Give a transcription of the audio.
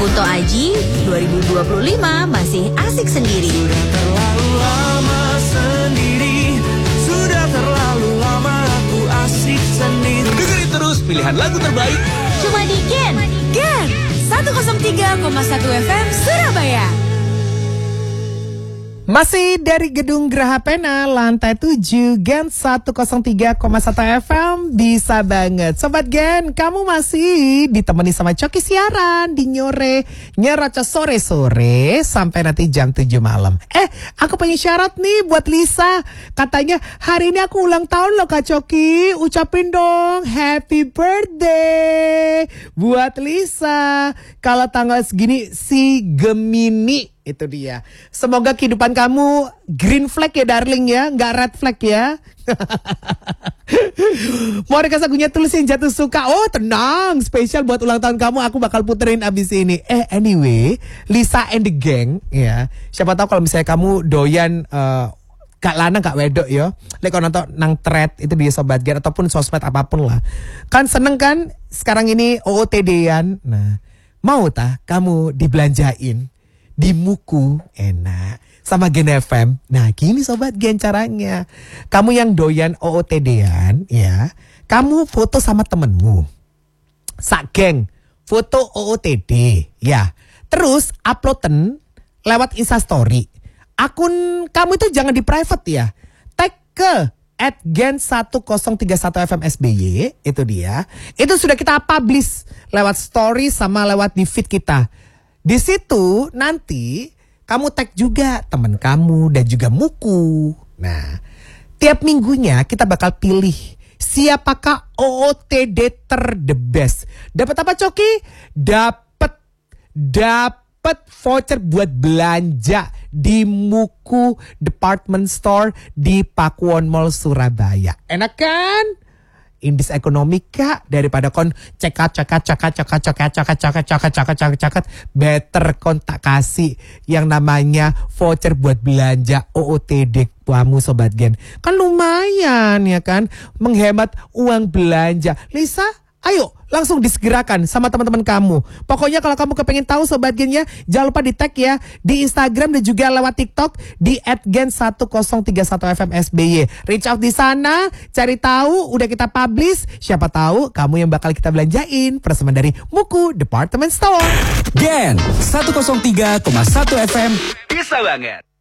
Kunto Aji 2025 masih asik sendiri. Sudah terlalu lama sendiri, sudah terlalu lama aku asik sendiri. Dengerin terus pilihan lagu terbaik Cuma di Gen 103,1 FM Surabaya. Masih dari Gedung Geraha Pena, lantai 7, Gen 103,1 FM, bisa banget. Sobat Gen, kamu masih ditemani sama Coki siaran di Nyerocos sore-sore sampai nanti jam 7 malam. Aku pengen syarat nih buat Lisa. Katanya hari ini aku ulang tahun loh Kak Coki. Ucapin dong happy birthday buat Lisa. Kalau tanggal segini si Gemini. Itu dia. Semoga kehidupan kamu green flag ya darling ya, nggak red flag ya. Mau request lagunya Tulisin Jatuh Suka. Oh tenang, spesial buat ulang tahun kamu aku bakal puterin abis ini. Anyway, Lisa and the Gang ya. Siapa tahu kalau misalnya kamu doyan gak lanang gak wedok ya. Lek kalau nonton nang thread itu di Sobat Gen ataupun sosmed apapun lah. Kan seneng kan sekarang ini OOTD-an. Nah, mau tah kamu dibelanjain di Muku enak sama Gen FM. Nah gini Sobat Gen caranya. Kamu yang doyan OOTD-an ya, kamu foto sama temenmu sak geng, foto OOTD ya. Terus uploaden lewat Instastory. Akun kamu itu jangan di private ya. Tag ke @gen1031 FM SBY. Itu dia. Itu sudah kita publish lewat story sama lewat di feed kita. Di situ nanti kamu tag juga teman kamu dan juga Muku. Nah, tiap minggunya kita bakal pilih siapakah OOTD the best. Dapat apa Coki? Dapat voucher buat belanja di Muku Department Store di Pakuwon Mall Surabaya. Enak kan? Indis ekonomi kak, daripada kon cekat better kon tak kasih yang namanya voucher buat belanja OOTD kamu Sobat Gen. Kan lumayan ya kan, menghemat uang belanja. Lisa, ayo langsung disegerakan sama teman-teman kamu. Pokoknya kalau kamu kepengen tahu Sobat Gen ya, jangan lupa di tag ya di Instagram dan juga lewat TikTok di @gen1031 FM SBY. Reach out di sana, cari tahu, udah kita publish. Siapa tahu kamu yang bakal kita belanjain persembahan dari Muku Department Store. Gen 103,1 FM. Bisa banget.